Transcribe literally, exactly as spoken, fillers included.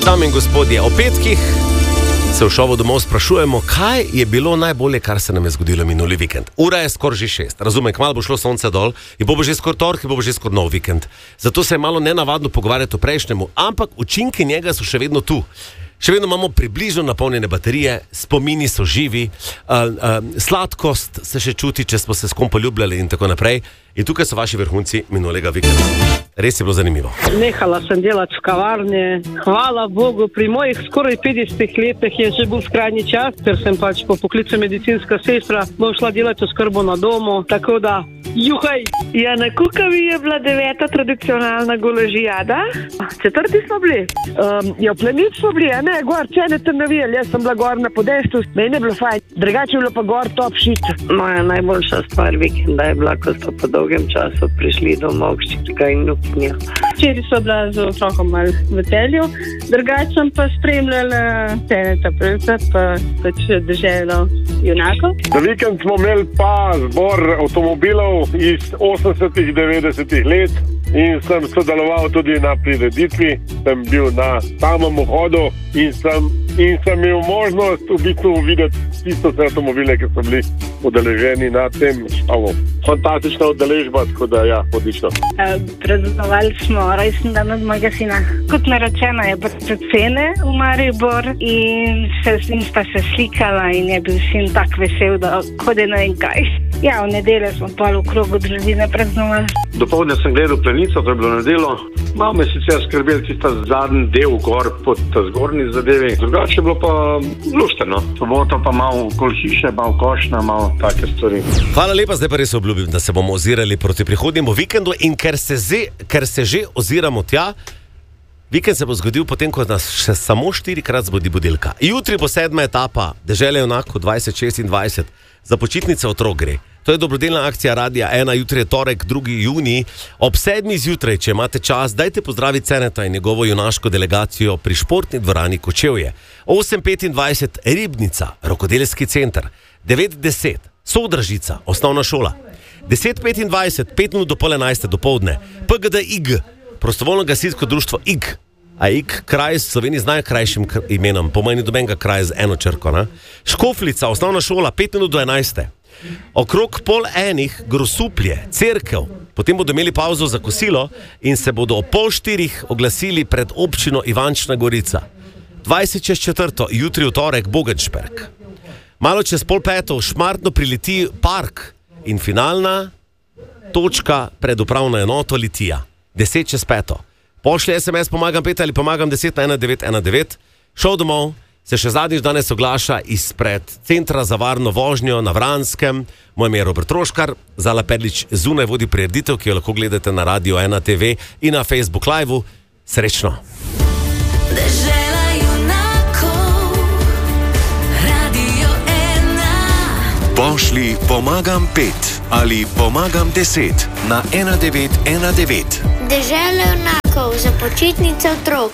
Dame in gospodje, o petkih se v šovu domov sprašujemo, kaj je bilo najbolje, kar se nam je zgodilo minuli vikend. Ura je skoraj že šest, razumem, kmalu bo šlo sonce dol in bo bo že skoraj tork in bo bo že skoraj nov vikend. Zato se je malo nenavadno pogovarjati o prejšnjemu, ampak učinki njega so še vedno tu. Še vedno imamo približno napolnjene baterije, spomini so živi, uh, uh, sladkost se še čuti, če smo se s kom poljubljali in tako naprej. In tukaj so vaši vrhunci minulega vikenda. Res je bilo zanimivo. Nehala sem delati v kavarni. Hvala Bogu, pri mojih skoraj petdesetih letih je že bil skrajni čas, ker sem pač po poklicu medicinska sestra, bom šla delati oskrbo na domu, tako da juhaj! Ja, na Kukavi je bila deveta tradicionalna golažijada. Četrti smo bili. Um, ja, plenic smo bili, a ne, gor, če ne te navijali, jaz sem bila gor na podestu, meni je bilo fajn, drugače je bilo pa gor top shit. Moja najboljša stvar vikenda je bila, ko so po dolgem času prišli domov hčerka in vnukinja. Včeraj so bila z otrokom malo v Celju, drugače sem pa spremljala Teneta Prca, pa pač Deželo junakov. Za vikend smo imeli pa zbor avtomobilov iz osemdesetih, devetdesetih let in sem sodeloval tudi na prireditvi, sem bil na samem vhodu in sem, in sem imel možnost v bistvu videti tisto vse avtomobile, ki so bili udeleženi na tem šovu. Fantastična udeležba, tako da ja, odlično. Uh, Praznovali smo rojstni dan od mojega sina. Kot narečeno je brzo cene v Maribor in se z njim sta se slikala in je bil sin tak vesel, da hode ne vem kaj. Ja, v nedeljo smo pa v krogu družine praznovali. Dopoldne sem gledal plenico, to je bilo nedelo. Malo me sicer skrbel tista zadnji del gor pod zgornji zadevi. Drugače je bilo pa lušterno. Soboto pa malo okoli hiše, malo košna, malo take stvari. Hvala lepa, zdaj pa res obljubim, da se bomo ozirali proti prihodnjemu vikendu in ker se, ze, ker se že oziramo tja, vikend se bo zgodil potem, ko nas še samo štirikrat zbudi budilka. Jutri bo sedma etapa Dežele junakov dvajset šestindvajset. Za počitnice otrok gre. To je dobrodelna akcija Radia ena, jutri je torek, drugi junij. Ob sedmi zjutraj, če imate čas, dajte pozdraviti Ceneta in njegovo junaško delegacijo pri športni dvorani Kočevje. osem petindvajset Ribnica, rokodelski center. devet deset Sodražica, osnovna šola. deset petindvajset, pet minut do pol enajste dopoldne. P G D I G, prostovoljno gasilsko društvo I G. A I G, kraj v Sloveniji z najkrajšim imenom, pomeni dobenega kraja z eno črko. Ne? Škoflica, osnovna šola, pet minut do enajste. Okrog pol enih Grosuplje, cerkev, potem bodo imeli pauzo za kosilo in se bodo o pol štirih oglasili pred občino Ivančna Gorica. dvajset čez četrto, jutri v torek Bogenšperk. Malo čez pol peto v Šmartno prileti Park in finalna točka pred upravno enoto Litija. deset čez peto. Pošlji es em es pomagam pet ali pomagam deset na ena devet ena devet. Šov domov se še zadnjič danes oglaša izpred Centra za varno vožnjo na Vranskem. Moje ime je Robert Troškar, Zala Perlič zunaj vodi prireditev, ki jo lahko gledate na Radio ena te ve in na Facebook Live-u. Srečno! Dežela junakov, Radio ena. Pošlji pomagam pet ali pomagam deset na ena devet ena devet. Dežela junakov za počitnice otrok.